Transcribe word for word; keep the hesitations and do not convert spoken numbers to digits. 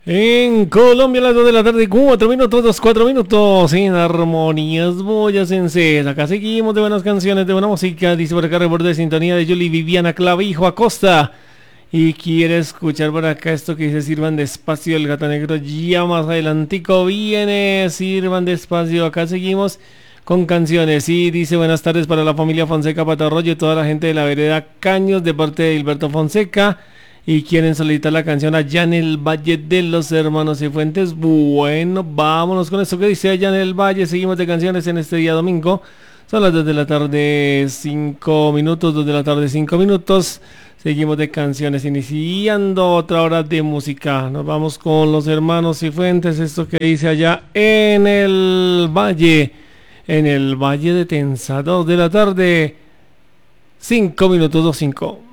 En Colombia a las dos de la tarde, cuatro minutos, dos, cuatro minutos, en armonías boyacenses. Acá seguimos de buenas canciones, de buena música. Dice por acá, reporte de sintonía de Julie Viviana Clavijo Acosta. Y quiere escuchar por acá esto que dice: sirvan despacio, el gato negro ya más adelantico viene. Sirvan despacio, acá seguimos con canciones. Y dice: buenas tardes para la familia Fonseca Patarroyo y toda la gente de la vereda Caños de parte de Hilberto Fonseca. Y quieren solicitar la canción allá en el Valle de los Hermanos Cifuentes. Bueno, vámonos con esto que dice allá en el Valle. Seguimos de canciones en este día domingo. Son las dos de la tarde, cinco minutos, dos de la tarde, cinco minutos. Seguimos de canciones, iniciando otra hora de música. Nos vamos con los Hermanos Cifuentes. Esto que dice allá en el Valle. En el Valle de Tensa, dos de la tarde, cinco minutos, dos cinco.